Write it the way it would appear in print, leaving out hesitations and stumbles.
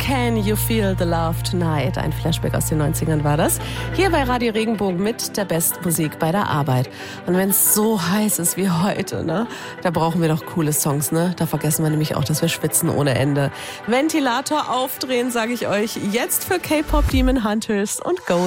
Can You Feel the Love Tonight? Ein Flashback aus den 90ern war das. Hier bei Radio Regenbogen mit der besten Musik bei der Arbeit. Und wenn es so heiß ist wie heute, ne, da brauchen wir doch coole Songs, ne? Da vergessen wir nämlich auch, dass wir schwitzen ohne Ende. Ventilator aufdrehen, sage ich euch. Jetzt für K-Pop Demon Hunters und Go.